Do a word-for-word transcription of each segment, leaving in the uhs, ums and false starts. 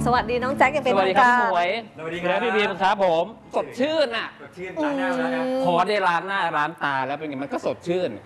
สวัสดีน้องแจ็คยังเป็นทางการสวัสดีครับสวัสดีครับพี่บีมครับผมสดชื่นอ่ะสดชื่นล้างหน้าแล้วนะพอได้ล้างหน้าล้างตาแล้วเป็นไงมันก็สดชื่น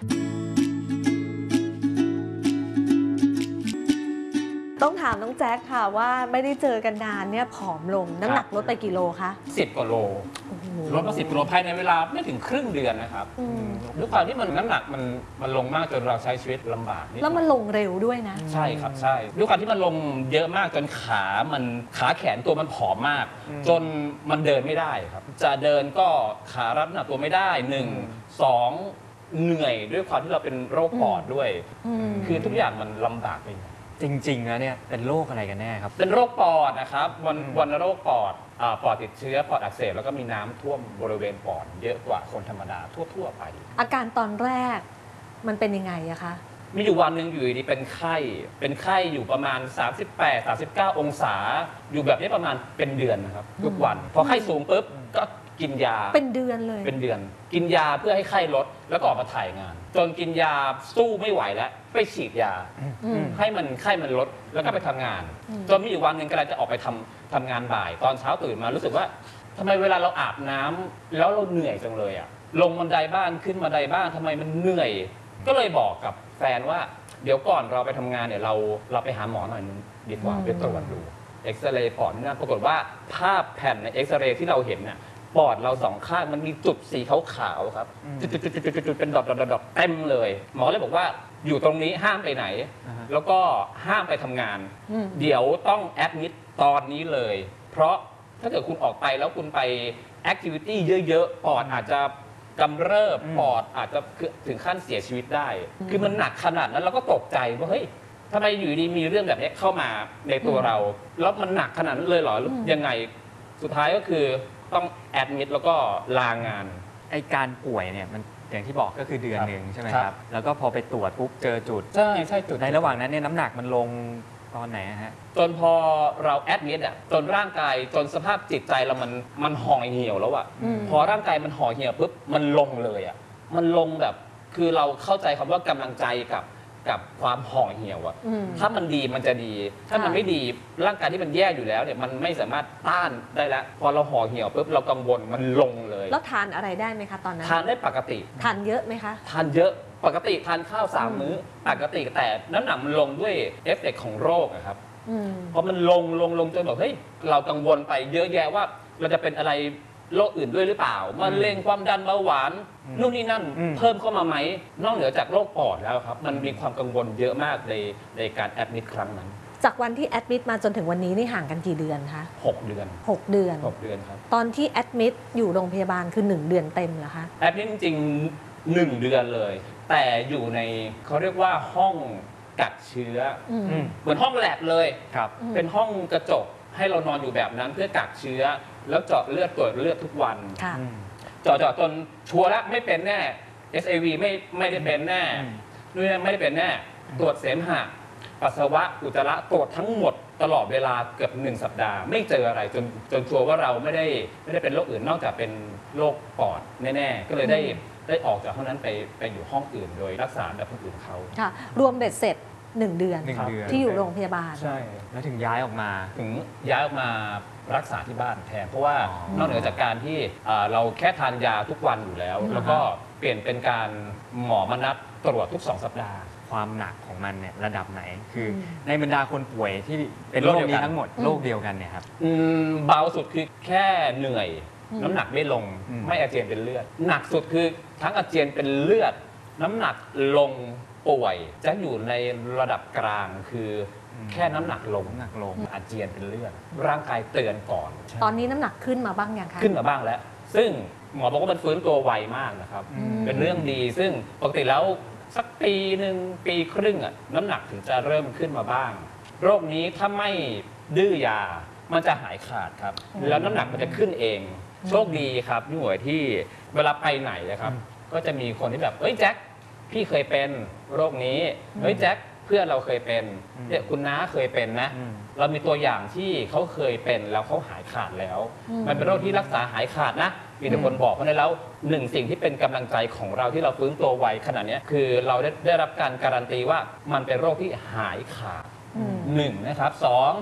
ต้องถามน้องแจ็คค่ะว่าไม่ได้เจอกันนานเนี่ยผอมลงน้ำหนักลดไปกี่โลคะสิบกว่าโลลดมาสิบกิโลภายในเวลาไม่ถึงครึ่งเดือนนะครับด้วยความที่มันน้ำหนักมันมันลงมากจนเราใช้ชีวิตลำบากแล้วมันลงเร็วด้วยนะใช่ครับใช่ด้วยความที่มันลงเยอะมากจนขามันขาแขนตัวมันผอมมากจนมันเดินไม่ได้ครับจะเดินก็ขารับน้ำหนักตัวไม่ได้หนึ่งสองเหนื่อยด้วยความที่เราเป็นโรคปอดด้วยคือทุกอย่างมันลำบากไปจริงๆแล้วเนี่ยเป็นโรคอะไรกันแน่ครับเป็นโรคปอดนะครับวันวันโรคปอดปอดติดเชื้อปอดอักเสบแล้วก็มีน้ำท่วมบริเวณปอดเยอะกว่าคนธรรมดาทั่วๆไปอาการตอนแรกมันเป็นยังไงอะคะมีอยู่วันหนึ่งอยู่ดีเป็นไข้เป็นไข้อยู่ประมาณสามสิบแปด สามสิบเก้าองศาอยู่แบบนี้ประมาณเป็นเดือนนะครับทุกวันพอไข้สูงปุ๊บก็กินยาเป็นเดือนเลยเป็นเดือนกินยาเพื่อให้ไข้ลดแล้วก็ออกมาถ่ายงานจนกินยาสู้ไม่ไหวแล้วไปฉีดยาให้มันไข้มันลดแล้วก็ไปทำงานจนมีอยู่วันหนึ่งกำลังจะออกไปทำทำงานบ่ายตอนเช้าตื่นมารู้สึกว่าทำไมเวลาเราอาบน้ำแล้วเราเหนื่อยจังเลยอะลงบันไดบ้านขึ้นบันไดบ้านทำไมมันเหนื่อยก็เลยบอกกับแฟนว่าเดี๋ยวก่อนเราไปทำงานเนี่ยเราเราไปหาหมอหน่อยนึงดีกว่าไปตรวจดูเอ็กซเรย์ปอดนี่ปรากฏว่าภาพแผ่นในเอ็กซเรย์ที่เราเห็นเนี่ยปอดเราสองข้างมันมีจุดสีขาวๆครับจุดๆๆๆเป็นดอทๆๆเต็มเลยหมอเลยบอกว่าอยู่ตรงนี้ห้ามไปไหนแล้วก็ห้ามไปทำงานเดี๋ยวต้องแอดมิดตอนนี้เลยเพราะถ้าเกิดคุณออกไปแล้วคุณไปแอคทิวิตี้เยอะๆปอดอาจจะกำเริบปอดอาจจะถึงขั้นเสียชีวิตได้คือมันหนักขนาดนั้นเราก็ตกใจว่าเฮ้ยทำไมอยู่ดีมีเรื่องแบบนี้เข้ามาในตัวเราแล้วมันหนักขนาดนั้นเลยเหรอยังไงสุดท้ายก็คือต้องแอดมิดแล้วก็ลางานไอการป่วยเนี่ยมันอย่างที่บอกก็คือเดือนหนึ่งใช่ไหมครับแล้วก็พอไปตรวจปุ๊บเจอจุดใช่ใช่จุดในระหว่างนั้นเนี่ยน้ำหนักมันลงตอนไหนฮะจนพอเราแอดมิดอ่ะจนร่างกายจนสภาพจิตใจเรามันมันห่อเหี่ยวแล้วอ่ะพอร่างกายมันห่อเหี่ยวปุ๊บมันลงเลยอ่ะมันลงแบบคือเราเข้าใจคำว่ากำลังใจกับกับความห่อเหี่ยวอ่ะถ้ามันดีมันจะดีถ้ามันไม่ดีร่างกายที่มันแย่อยู่แล้วเนี่ยมันไม่สามารถต้านได้แล้วพอเราห่อเหี่ยวปุ๊บเรากังวลมันลงเลยแล้วทานอะไรได้ไหมคะตอนนั้นทานได้ปกติทานเยอะไหมคะทานเยอะปกติทานข้าวสามมื้อปกติแต่น้ำหนักมันลงด้วยเอฟเฟกต์ของโรคนะครับพอมันลงลงลงจนแบบเฮ้ยเรากังวลไปเยอะแยะว่าเราจะเป็นอะไรโรคอื่นด้วยหรือเปล่ามะเร็งความดันเบาหวานนู่นนี่นั่นเพิ่มเข้ามาไหมนอกเหนือจากโรคปอดแล้วครับมันมีความกังวลเยอะมากในในการแอดมิดครั้งนั้นจากวันที่แอดมิดมาจนถึงวันนี้นี่ห่างกันกี่เดือนคะหกเดือนหกเดือนหกเดือนครับตอนที่แอดมิดอยู่โรงพยาบาลคือหนึ่งเดือนเต็มเหรอคะแอดมิดจริงๆหนึ่งเดือนเลยแต่อยู่ในเขาเรียกว่าห้องกักเชื้อเหมือนห้องแลบเลยครับเป็นห้องกระจกให้เรานอนอยู่แบบนั้นเพื่อกักเชื้อแล้วเจาะเลือดตรวจเลือดทุกวันเจาะเจาะจนชัวร์แล้วไม่เป็นแน่ เอส ไอ วี ไม่ไม่ได้เป็นแน่นู่นไม่ได้เป็นแน่ตรวจเสมหะปัสสาวะอุจจาระตรวจทั้งหมดตลอดเวลาเกือบหนึ่งสัปดาห์ไม่เจออะไรจนจนชัวร์ว่าเราไม่ได้ไม่ได้เป็นโรคอื่นนอกจากเป็นโรคปอดแน่ๆก็เลยได้ได้ออกจากห้องนั้นไปไปอยู่ห้องอื่นโดยรักษาแบบคนอื่นเขาค่ะรวมเบ็ดเสร็จหนึ่งเดือนที่อยู่โรงพยาบาลใช่แล้วถึงย้ายออกมาถึงย้ายออกมารักษาที่บ้านแทนเพราะว่านอกเหนือจากการที่เราแค่ทานยาทุกวันอยู่แล้วแล้วก็เปลี่ยนเป็นการหมอมานัดตรวจทุกสองสัปดาห์ความหนักของมันเนี่ยระดับไหนคือในบรรดาคนป่วยที่เป็นโรคนี้ทั้งหมดโรคเดียวกันเนี่ยครับเบาสุดคือแค่เหนื่อยน้ำหนักไม่ลงไม่อาเจียนเป็นเลือดหนักสุดคือทั้งอาเจียนเป็นเลือดน้ำหนักลงป่วยจะอยู่ในระดับกลางคือแค่น้ำหนักลงหนักลงอาเจียนเป็นเลือดร่างกายเตือนก่อนตอนนี้น้ำหนักขึ้นมาบ้างยังคะขึ้นมาบ้างแล้วซึ่งหมอบอกว่ามันฟื้นตัวไวมากนะครับเป็นเรื่องดีซึ่งปกติแล้วสักปีหนึ่งปีครึ่งอ่ะน้ำหนักถึงจะเริ่มขึ้นมาบ้างโรคนี้ถ้าไม่ดื้อยามันจะหายขาดครับแล้วน้ำหนักมันจะขึ้นเองโชคดีครับพี่หมวยที่เวลาไปไหนนะครับก็จะมีคนที่แบบเอ้ยแจ็คพี่เคยเป็นโรคนี้เฮ้ยแจ็คเพื่อนเราเคยเป็นเนี่ยคุณน้าเคยเป็นนะเรามีตัวอย่างที่เขาเคยเป็นแล้วเขาหายขาดแล้วมันเป็นโรคที่รักษาหายขาดนะมีแต่คนบอกเพราะนั้นแล้วหนึ่งสิ่งที่เป็นกำลังใจของเราที่เราฟื้นตัวไวขนาดนี้คือเราได้ได้รับการการันตีว่ามันเป็นโรคที่หายขาดหนึ่งนะครับสอง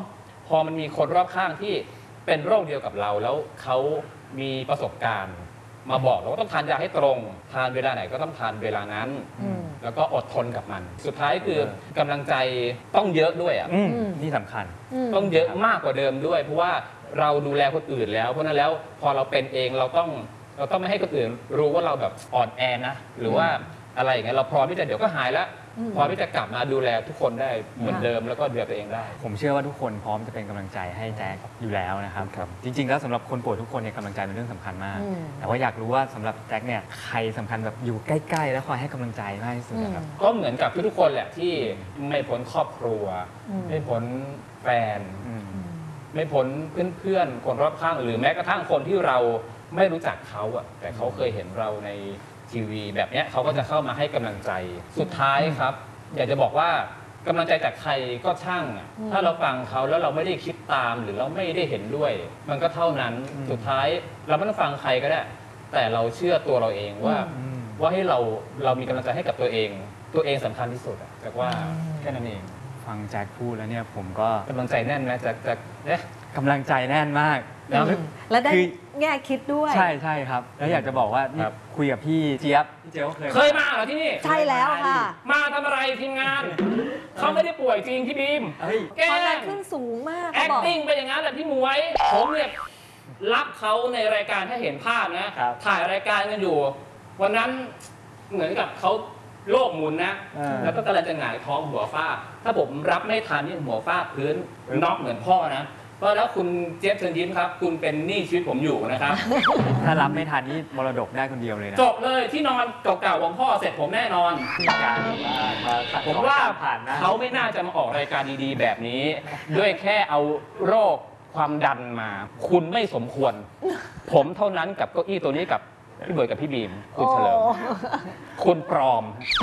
พอมันมีคนรอบข้างที่เป็นโรคเดียวกับเราแล้วเขามีประสบการณ์มาบอกเราว่าต้องทานยาให้ตรงทานเวลาไหนก็ต้องทานเวลานั้นอืมแล้วก็อดทนกับมัน สุดท้ายคือกำลังใจต้องเยอะด้วยอ่ะอืมอืมนี่สำคัญมต้องเยอะมากกว่าเดิมด้วย เพราะว่าเราดูแลคนอื่นแล้ว เพราะนั้นแล้วพอเราเป็นเองเราต้องเราต้องไม่ให้คนอื่นรู้ว่าเราแบบอ่อนแอนะ หรือว่าอะไรอย่างเงี้ยเราพร้อมที่จะเดี๋ยวก็หายแล้วอืมพร้อมที่จะกลับมาดูแลทุกคนได้เหมือนเดิมแล้วก็ดูแลตัวเองได้ผมเชื่อว่าทุกคนพร้อมจะเป็นกำลังใจให้แจ็คอยู่แล้วนะครับครับจริงๆแล้วสำหรับคนป่วยทุกคนเนี่ยกำลังใจเป็นเรื่องสำคัญมากอืมแต่ว่าอยากรู้ว่าสำหรับแจ็คเนี่ยใครสำคัญแบบอยู่ใกล้ๆ แล้วคอยให้กำลังใจมากที่สุดนะครับก็เหมือนกับทุกๆคนแหละที่ไม่พ้นครอบครัวอืมไม่พ้นแฟนอืมไม่พ้นเพื่อนๆ คนรอบข้าง หรือแม้กระทั่งคนที่เราไม่รู้จักเขาอะแต่เขาเคยเห็นเราในทีวีแบบเนี้ยเขาก็จะเข้ามาให้กำลังใจ สุดท้ายครับ อยากจะบอกว่ากำลังใจจากใครก็ช่างอะอืมถ้าเราฟังเขาแล้วเราไม่ได้คิดตามหรือเราไม่ได้เห็นด้วย มันก็เท่านั้นอืมสุดท้ายเราไม่ต้องฟังใครก็ได้ แต่เราเชื่อตัวเราเองว่าอืมว่าให้เราเรามีกำลังใจให้กับตัวเอง ตัวเองสำคัญที่สุดอะจากว่าแค่นั้นเองฟังแจ็คพูดแล้วเนี่ยผมก็กำลังใจแน่นไหมจากจากเนี่ยกำลังใจแน่นมากแล้วอืมแล้วได้คือแง่คิดด้วยใช่ใช่ครับ แล้วอยากจะบอกว่านี่ครับคุยกับพี่เจี๊ยบพี่เจี๊ยบก็เคยเคยมาเหรอที่นี่ใช่แล้วค่ะมาทำอะไรทีมงาน เขาไม่ได้ป่วยจริงพี่บีมเฮ้ยแกล้ตอนนั้นงขึ้นสูงมากเขาบอก acting ไปอย่างนั้นแหละพี่หมวย ผมเนี่ยรับเขาในรายการถ้าเห็นภาพนะครับถ่ายรายการกันอยู่ วันนั้นเหมือนกับเขาโลกหมุนนะเออแล้วก็กำลังจะหงายท้องหัวฟาดถ้าผมรับไม่ทันนี่หัวฟาดพื้นน็อกเหมือนพ่อนะเพราะแล้วคุณเจี๊ยบเชิญยิ้มครับ คุณเป็นหนี้ชีวิตผมอยู่นะครับถ้ารับไม่ทันนี่มรดกได้คนเดียวเลยนะจบเลยที่นอนเก่าๆของพ่อเสร็จผมแน่นอนการมาขัดผมว่าผ่านนะเขาไม่น่าจะมาออกรายการดีๆ แบบนี้ ด้วยแค่เอาโรคความดันมา คุณไม่สมควร ผมเท่านั้นกับเก้าอี้ตัวนี้กับพี่เบิร์ดกับพี่บีม คุณเฉลิมโอ้คุณปลอม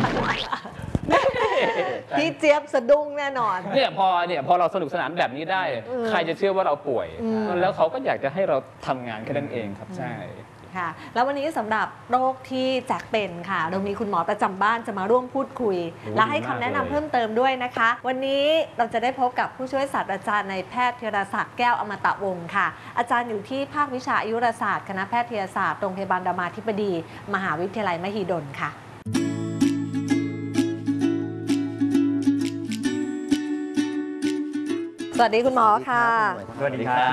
พี่เจี๊ยบสะดุ้งแน่นอนเนี่ยพอเนี่ยพอเราสนุกสนานแบบนี้ได้อืมใครจะเชื่อว่าเราป่วยอืมแล้วเขาก็อยากจะให้เราทำงานแค่นั้นเองครับใช่ค่ะ แล้ววันนี้สำหรับโรคที่แจ็คเป็นค่ะ เรามีคุณหมอประจำบ้านจะมาร่วมพูดคุยโอ้และให้ดีคำมากแนะนำเลยเพิ่มเติมด้วยนะคะ วันนี้เราจะได้พบกับผู้ช่วยศาสตราจารย์ในายแพทย์ธีรศักดิ์แก้วอมตะวงศ์ค่ะ อาจารย์อยู่ที่ภาควิชาอายุรศาสตร์คณะแพทยศาสตร์โรงพยาบาลรามาธิบดี มหาวิทยาลัยมหิดลค่ะ สวัสดีคุณหมอค่ะสวัสดีครับ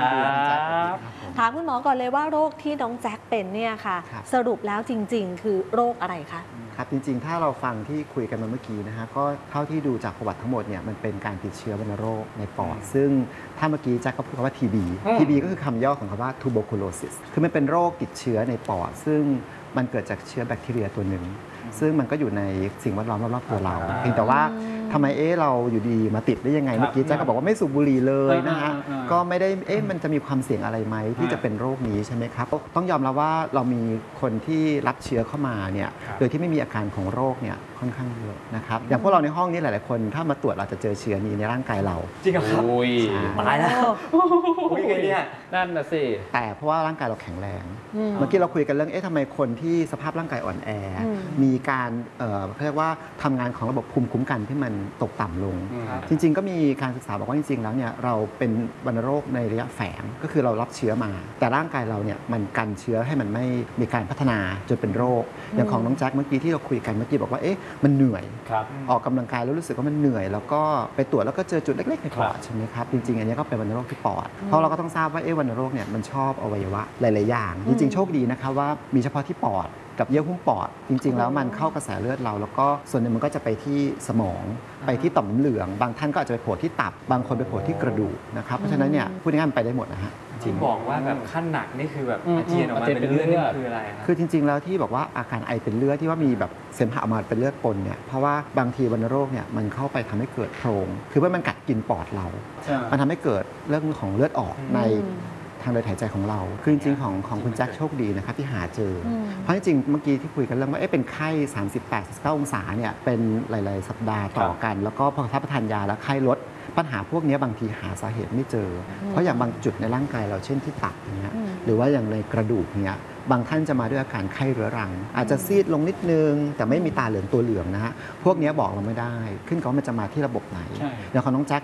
ถามคุณหมอก่อนเลยว่าโรคที่น้องแจ็คเป็นเนี่ยค่ะครับสรุปแล้วจริง ๆ คือโรคอะไรคะครับจริงๆ ถ้าเราฟังที่คุยกันมาเมื่อกี้นะฮะก็เท่าที่ดูจากประวัติทั้งหมดเนี่ยมันเป็นการติดเชื้อวัณโรคในปอด ซึ่งถ้าเมื่อกี้แจ็คก็พูดคำว่า ที บีอืมที บี ก็คือคำย่อของคำว่า tuberculosis คือมันเป็นโรคติดเชื้อในปอด ซึ่งมันเกิดจากเชื้อแบคทีเรียตัวหนึ่ง ซึ่งมันก็อยู่ในสิ่งแวดล้อมรอบๆตัวเราอ่าเพียงแต่ว่าทำไมเอ๊ะเราอยู่ดีมาติดได้ยังไงครับเมื่อกี้แจ็คก็บอกว่าไม่สูบบุหรี่เลยนะฮะอ่าอ่าอ่าก็ไม่ได้เอ๊ะมันจะมีความเสี่ยงอะไรไหมที่จะเป็นโรคนี้ใช่ไหมครับต้องยอมรับว่าเรามีคนที่รับเชื้อเข้ามาเนี่ยครับโดยที่ไม่มีอาการของโรคเนี่ยค่อนข้างเยอะนะครับอย่างพวกเราในห้องนี้หลายๆคนถ้ามาตรวจเราจะเจอเชื้อนี้ในร่างกายเราจริงเหรอครับอุ้ยตายแล้วอุ้ยไงเนี่ยนั่นน่ะสิแต่เพราะว่าร่างกายเราแข็งแรงอืมเมื่อกี้เราคุยกันเรื่องเอ๊ะทำไมคนที่สภาพร่างกายอ่อนแออืมมีการเอ่อเรียกว่าทำงานของระบบภูมิคุ้มกันที่มันตกต่ำลงครับจริง ๆ ก็มีการศึกษาบอกว่าจริง ๆ แล้วเนี่ยเราเป็นวัณโรคในระยะแฝงก็คือเรารับเชื้อมา แต่ร่างกายเราเนี่ยมันกันเชื้อให้มันไม่มีการพัฒนาจนเป็นโรค อย่างของน้องแจ็คเมื่อกี้ที่เราคุยกันเมื่อกี้บอกว่าเอ๊ะมันเหนื่อยครับออกกำลังกายแล้วรู้สึกว่ามันเหนื่อย แล้วก็ไปตรวจแล้วก็เจอจุดเล็กๆในปอครัดบใช่ไหมครับจริงๆอันนี้ก็เป็นวัณโรคที่ปอด เพราะเราก็ต้องทราบว่าเอ๊ะวัณโรคเนี่ยมันชอบอวัยวะหลายๆอย่าง จริงๆโชคดีนะครับว่ามีเฉพาะที่ปอดกับเยื่อหุ้มปอด จริง ๆ แล้วมันเข้ากระแสเลือดเรา แล้วก็ส่วนหนึ่งมันก็จะไปที่สมอง ไปที่ต่อมน้ำเหลือง บางท่านก็อาจจะไปโผล่ที่ตับบางคนไปโผล่ที่กระดูกนะครับเพราะฉะนั้นเนี่ยพูดง่ายๆมันไปได้หมดนะฮะที่บอกว่าแบบขั้นหนักนี่คือแบบอืมอาเจียนออกมาอาเจียนเป็นเลือดเป็นนี่เลือดคืออะไรครับคือจริง ๆ แล้วที่บอกว่าอาการไอเป็นเลือดที่ว่ามีแบบเสมหะออกมาเป็นเลือดปนเนี่ยเพราะว่าบางทีวัณโรคเนี่ยมันเข้าไปทำให้เกิดโพรง คือว่ามันกัดกินปอดเรา มันทำให้เกิดเรื่องของเลือดออกในทางเดินหายใจของเรา คือจริงๆของของคุณแจ็คโชคดีนะครับที่หาเจออมเพราะจริงๆเมื่อกี้ที่คุยกันเรื่องว่าเอ๊ะเป็นไข้ สามสิบแปด สี่สิบเก้า องศาเนี่ยเป็นหลายๆ สัปดาห์ต่อกัน แล้วก็พอรับประทานยาแล้วไข้ลดปัญหาพวกนี้บางทีหาสาเหตุไม่เจอ เพราะอย่างบางจุดในร่างกายเราเช่นที่ตับอย่างเงี้ยอืมหรือว่าอย่างในกระดูกเนี่ยบางท่านจะมาด้วยอาการไข้เรื้อรัง อาจจะซีดลงนิดนึง แต่ไม่มีตาเหลืองตัวเหลืองนะฮะพวกนี้บอกเราไม่ได้ ขึ้นกับว่ามันจะมาที่ระบบไหนใช่อย่างของน้องแจ็ค